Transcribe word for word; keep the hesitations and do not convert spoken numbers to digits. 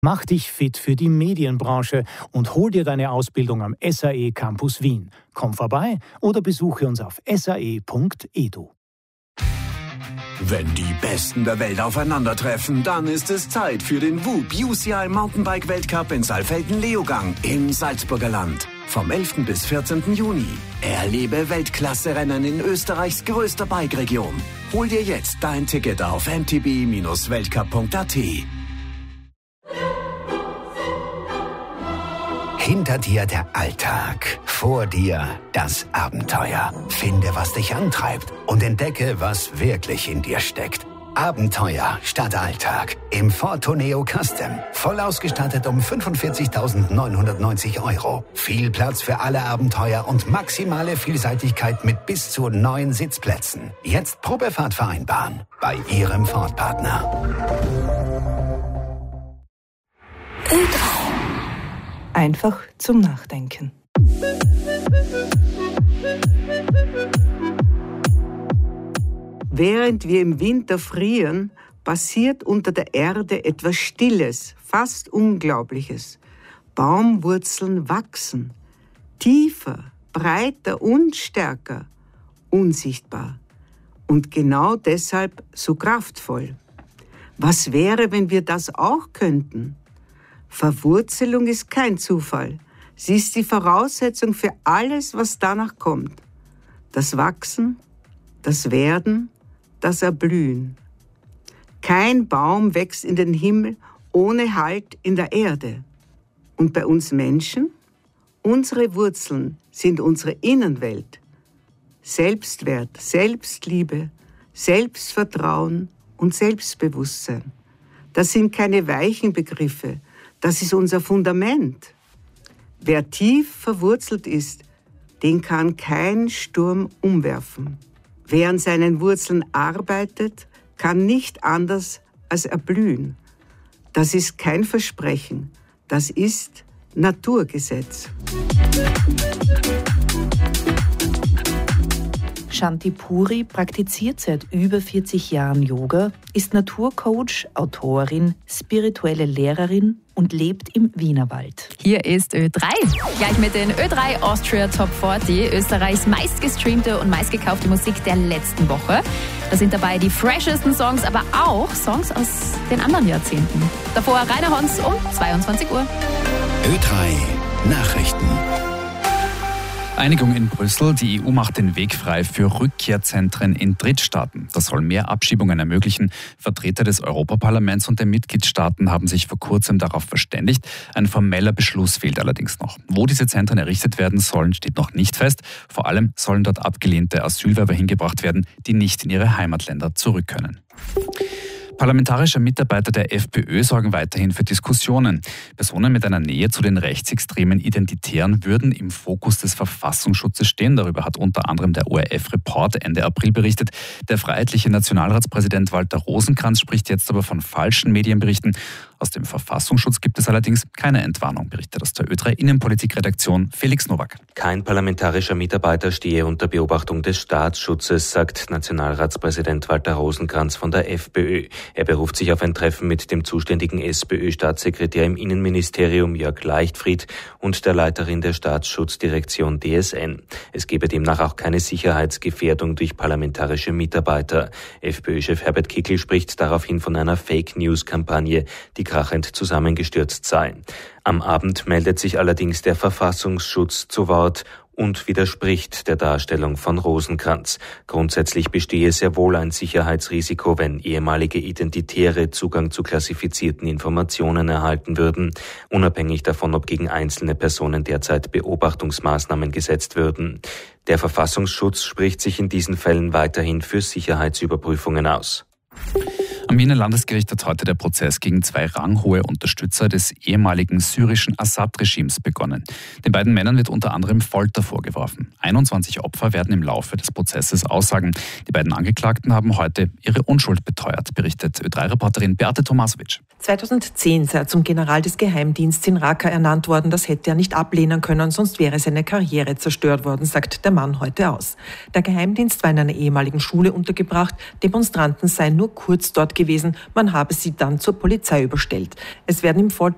Mach dich fit für die Medienbranche und hol dir deine Ausbildung am S A E Campus Wien. Komm vorbei oder besuche uns auf s a e punkt e d u. Wenn die Besten der Welt aufeinandertreffen, dann ist es Zeit für den W U B U C I Mountainbike Weltcup in Saalfelden-Leogang im Salzburger Land. Vom elften bis vierzehnten Juni. Erlebe Weltklasse-Rennen in Österreichs größter Bike-Region. Hol dir jetzt dein Ticket auf m t b Bindestrich weltcup punkt a t. Hinter dir der Alltag, vor dir das Abenteuer. Finde, was dich antreibt und entdecke, was wirklich in dir steckt. Abenteuer statt Alltag im Ford Tourneo Custom. Voll ausgestattet um fünfundvierzigtausendneunhundertneunzig Euro. Viel Platz für alle Abenteuer und maximale Vielseitigkeit mit bis zu neun Sitzplätzen. Jetzt Probefahrt vereinbaren bei Ihrem Ford-Partner. Ö drei. Einfach zum Nachdenken. Während wir im Winter frieren, passiert unter der Erde etwas Stilles, fast Unglaubliches. Baumwurzeln wachsen, tiefer, breiter und stärker, unsichtbar und genau deshalb so kraftvoll. Was wäre, wenn wir das auch könnten? Verwurzelung ist kein Zufall. Sie ist die Voraussetzung für alles, was danach kommt. Das Wachsen, das Werden, das Erblühen. Kein Baum wächst in den Himmel ohne Halt in der Erde. Und bei uns Menschen? Unsere Wurzeln sind unsere Innenwelt. Selbstwert, Selbstliebe, Selbstvertrauen und Selbstbewusstsein. Das sind keine weichen Begriffe. Das ist unser Fundament. Wer tief verwurzelt ist, den kann kein Sturm umwerfen. Wer an seinen Wurzeln arbeitet, kann nicht anders als erblühen. Das ist kein Versprechen, das ist Naturgesetz. Shanti Puri praktiziert seit über vierzig Jahren Yoga, ist Naturcoach, Autorin, spirituelle Lehrerin und lebt im Wienerwald. Hier ist Ö drei. Gleich mit den Ö drei Austria Top vierzig, Österreichs meistgestreamte und meistgekaufte Musik der letzten Woche. Da sind dabei die freshesten Songs, aber auch Songs aus den anderen Jahrzehnten. Davor Rainer Hons um zweiundzwanzig Uhr. Ö drei Nachrichten. Einigung in Brüssel. Die E U macht den Weg frei für Rückkehrzentren in Drittstaaten. Das soll mehr Abschiebungen ermöglichen. Vertreter des Europaparlaments und der Mitgliedstaaten haben sich vor kurzem darauf verständigt. Ein formeller Beschluss fehlt allerdings noch. Wo diese Zentren errichtet werden sollen, steht noch nicht fest. Vor allem sollen dort abgelehnte Asylwerber hingebracht werden, die nicht in ihre Heimatländer zurück können. Parlamentarische Mitarbeiter der FPÖ sorgen weiterhin für Diskussionen. Personen mit einer Nähe zu den rechtsextremen Identitären würden im Fokus des Verfassungsschutzes stehen. Darüber hat unter anderem der O R F-Report Ende April berichtet. Der freiheitliche Nationalratspräsident Walter Rosenkranz spricht jetzt aber von falschen Medienberichten. Aus dem Verfassungsschutz gibt es allerdings keine Entwarnung, berichtet aus der Ö drei Innenpolitik-Redaktion Felix Nowak. Kein parlamentarischer Mitarbeiter stehe unter Beobachtung des Staatsschutzes, sagt Nationalratspräsident Walter Rosenkranz von der FPÖ. Er beruft sich auf ein Treffen mit dem zuständigen SPÖ-Staatssekretär im Innenministerium Jörg Leichtfried und der Leiterin der Staatsschutzdirektion D S N. Es gebe demnach auch keine Sicherheitsgefährdung durch parlamentarische Mitarbeiter. FPÖ-Chef Herbert Kickl spricht daraufhin von einer Fake-News-Kampagne, die krachend zusammengestürzt sei. Am Abend meldet sich allerdings der Verfassungsschutz zu Wort und widerspricht der Darstellung von Rosenkranz. Grundsätzlich bestehe sehr wohl ein Sicherheitsrisiko, wenn ehemalige Identitäre Zugang zu klassifizierten Informationen erhalten würden, unabhängig davon, ob gegen einzelne Personen derzeit Beobachtungsmaßnahmen gesetzt würden. Der Verfassungsschutz spricht sich in diesen Fällen weiterhin für Sicherheitsüberprüfungen aus. Am Wiener Landesgericht hat heute der Prozess gegen zwei ranghohe Unterstützer des ehemaligen syrischen Assad-Regimes begonnen. Den beiden Männern wird unter anderem Folter vorgeworfen. einundzwanzig Opfer werden im Laufe des Prozesses aussagen. Die beiden Angeklagten haben heute ihre Unschuld beteuert, berichtet Ö drei Reporterin Beate Tomasovic. zweitausendzehn sei er zum General des Geheimdienstes in Raqqa ernannt worden. Das hätte er nicht ablehnen können, sonst wäre seine Karriere zerstört worden, sagt der Mann heute aus. Der Geheimdienst war in einer ehemaligen Schule untergebracht. Demonstranten seien nur kurz dort gewesen. Man habe sie dann zur Polizei überstellt. Es werden ihm Folter